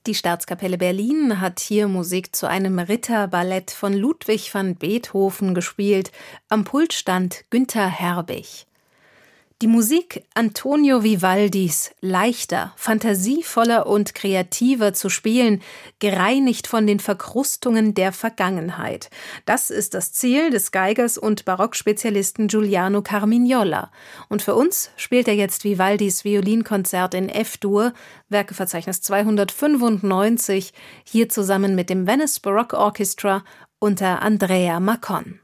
Die Staatskapelle Berlin hat hier Musik zu einem Ritterballett von Ludwig van Beethoven gespielt. Am Pult stand Günther Herbig. Die Musik Antonio Vivaldis, leichter, fantasievoller und kreativer zu spielen, gereinigt von den Verkrustungen der Vergangenheit. Das ist das Ziel des Geigers und Barockspezialisten Giuliano Carmignola. Und für uns spielt er jetzt Vivaldis Violinkonzert in F-Dur, Werkeverzeichnis 295, hier zusammen mit dem Venice Baroque Orchestra unter Andrea Macon.